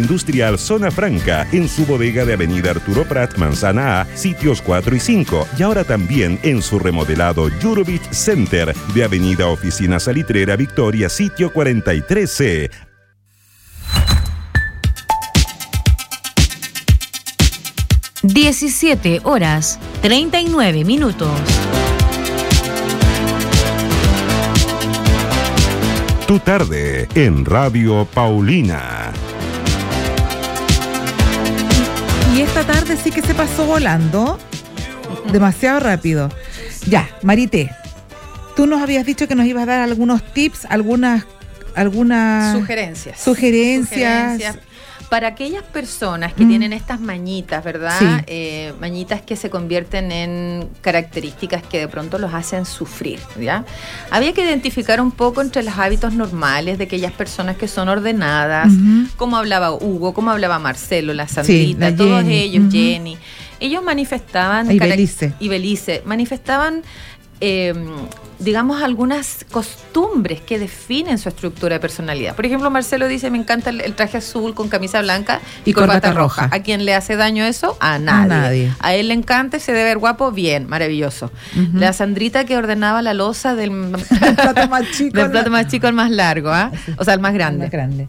Industrial Zona Franca, en su bodega de Avenida Arturo Prat, Manzana A, sitios 4 y 5. Y ahora también en su remodelado Eurobit Center, de Avenida Oficina Salitrera Victoria, sitio 43C. (17:39). Tu tarde en Radio Paulina. Y esta tarde sí que se pasó volando, demasiado rápido. Ya, Marité, tú nos habías dicho que nos ibas a dar algunos tips, algunas sugerencias para aquellas personas que tienen estas mañitas, ¿verdad? Sí. Mañitas que se convierten en características que de pronto los hacen sufrir, ¿ya? Había que identificar un poco entre los hábitos normales de aquellas personas que son ordenadas, como hablaba Hugo, como hablaba Marcelo, la Sandrita, la todos Jenny. ellos, Jenny. Ellos manifestaban... Y Belice. Manifestaban... digamos, algunas costumbres que definen su estructura de personalidad. Por ejemplo, Marcelo dice, me encanta el traje azul con camisa blanca y corbata roja. ¿A quién le hace daño eso? A nadie. A él le encanta, se debe ver guapo, bien, maravilloso. La Sandrita que ordenaba la loza del plato más chico, del plato más chico al más largo, ¿ah? O sea, al más grande. Más grande.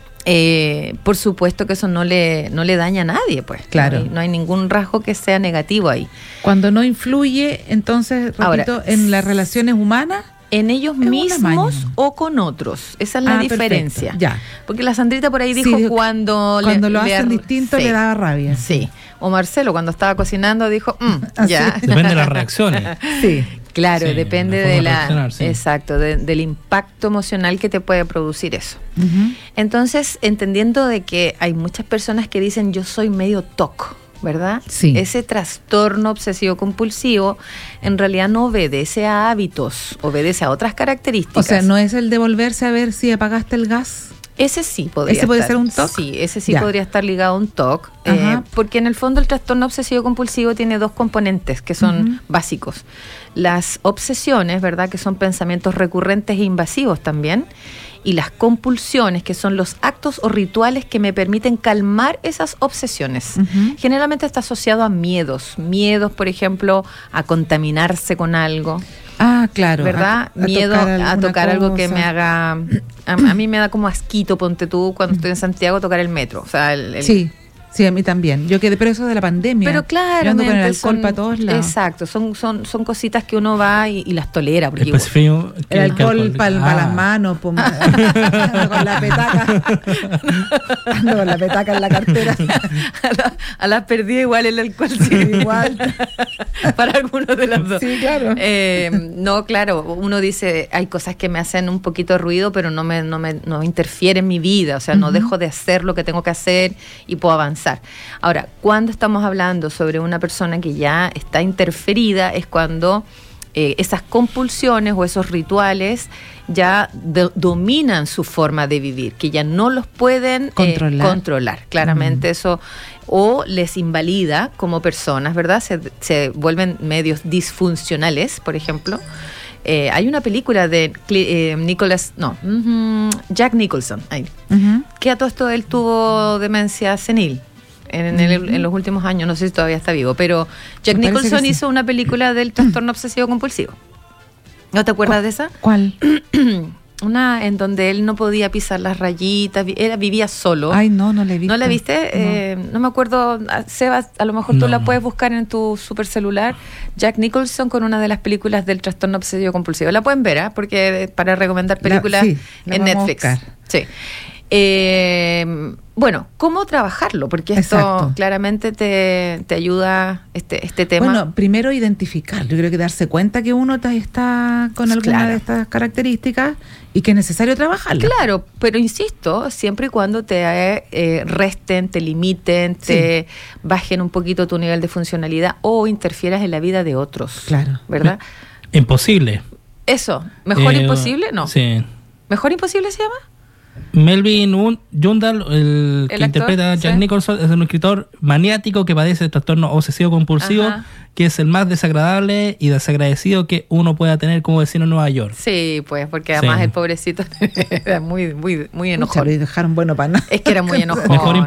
Por supuesto que eso no le daña a nadie, pues. Claro. No hay ningún rasgo que sea negativo ahí. Cuando no influye, entonces, repito, Ahora, en las relaciones humanas, en ellos mismos o con otros. Esa es la diferencia. Perfecto. Ya. Porque la Sandrita por ahí dijo cuando lo hacen distinto le daba rabia. Sí. O Marcelo cuando estaba cocinando dijo, ya. Depende de las reacciones. Sí. Claro, Sí, depende de la sí. Exacto, del impacto emocional que te puede producir eso. Entonces, entendiendo de que hay muchas personas que dicen yo soy medio TOC, ¿verdad? Sí. Ese trastorno obsesivo compulsivo en realidad no obedece a hábitos, obedece a otras características. O sea, no es el de volverse a ver si apagaste el gas. Ese sí podría ¿Ese puede estar, ser un TOC? Sí, ese sí Ya. podría estar ligado a un TOC, porque en el fondo el trastorno obsesivo compulsivo tiene dos componentes que son básicos. Las obsesiones, ¿verdad?, que son pensamientos recurrentes e invasivos también, y las compulsiones, que son los actos o rituales que me permiten calmar esas obsesiones. Generalmente está asociado a miedos, por ejemplo, a contaminarse con algo. Ah, claro. ¿Verdad? Miedo a tocar algo que me haga... A mí me da como asquito, ponte tú, cuando estoy en Santiago, tocar el metro. O sea, Sí, a mí también. Yo quedé preso de la pandemia. Pero claro, yo ando con el alcohol para todos lados. Exacto, son cositas que uno va y las tolera. Porque el alcohol para las manos, con la petaca. Ando con la petaca en la cartera. A las perdidas igual el alcohol, sí. Igual. Para algunos de las dos. Sí, claro. No, claro, uno dice, hay cosas que me hacen un poquito de ruido, pero no interfiere en mi vida. O sea, no dejo de hacer lo que tengo que hacer y puedo avanzar. Ahora, cuando estamos hablando sobre una persona que ya está interferida, es cuando esas compulsiones o esos rituales ya dominan su forma de vivir, que ya no los pueden controlar. Claramente eso o les invalida como personas, ¿verdad? Se vuelven medios disfuncionales, por ejemplo. Hay una película de Jack Nicholson, que a todo esto él tuvo demencia senil en los últimos años, no sé si todavía está vivo, pero Jack Nicholson hizo una película del trastorno obsesivo compulsivo. ¿No te acuerdas de esa? ¿Cuál? Una en donde él no podía pisar las rayitas, vivía solo. Ay, no la he visto. ¿No la viste? No me acuerdo, Sebas, a lo mejor tú la puedes buscar en tu super celular. Jack Nicholson con una de las películas del trastorno obsesivo compulsivo. La pueden ver, porque para recomendar películas en Netflix. Sí. Bueno, ¿cómo trabajarlo? Porque esto claramente te ayuda este tema. Bueno, primero identificar. Yo creo que darse cuenta que uno está con alguna de estas características y que es necesario trabajarlo. Claro, pero insisto, siempre y cuando te resten, te limiten, te bajen un poquito tu nivel de funcionalidad o interfieras en la vida de otros. Claro. ¿Verdad? Imposible. Eso, ¿mejor imposible? No. Sí. ¿Mejor imposible se llama? Melvin Jundal, el que actor, interpreta a Jack Nicholson, es un escritor maniático que padece de trastorno obsesivo compulsivo, que es el más desagradable y desagradecido que uno pueda tener como vecino en Nueva York. Sí, pues, porque además el pobrecito era muy enojón. Pucha, lo dejaron bueno para nada. Es que era muy enojón.